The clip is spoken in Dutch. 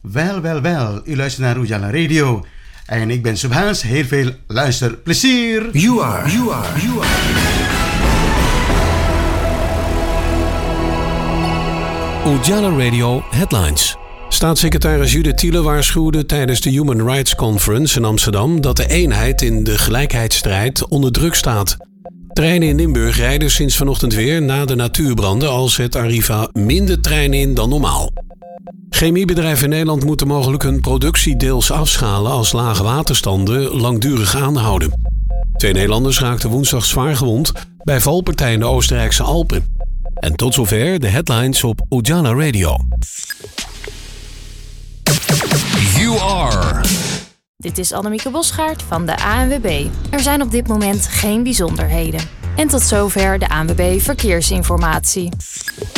Wel. U luistert naar Ujala Radio. En ik ben Subhaas. Heel veel luisterplezier. You are. Ujala Radio Headlines. Staatssecretaris Judith Thiele waarschuwde tijdens de Human Rights Conference in Amsterdam dat de eenheid in de gelijkheidsstrijd onder druk staat. Treinen in Limburg rijden sinds vanochtend weer na de natuurbranden als het Arriva minder treinen in dan normaal. Chemiebedrijven in Nederland moeten mogelijk hun productie deels afschalen als lage waterstanden langdurig aanhouden. 2 Nederlanders raakten woensdag zwaar gewond bij valpartij in de Oostenrijkse Alpen. En tot zover de headlines op Ujala Radio. You are. Dit is Annemieke Bosgaard van de ANWB. Er zijn op dit moment geen bijzonderheden. En tot zover de ANWB Verkeersinformatie.